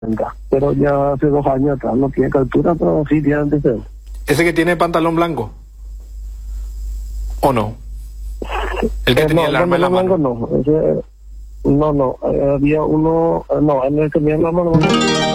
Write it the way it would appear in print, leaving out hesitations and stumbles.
pero ya hace 2 años atrás no tiene captura, pero sí tiene antecedentes. ¿Ese que tiene pantalón blanco? ¿O no? El que tenía el arma en la mano. No, ese, no, había uno, no, en el que tenía el arma en la mano.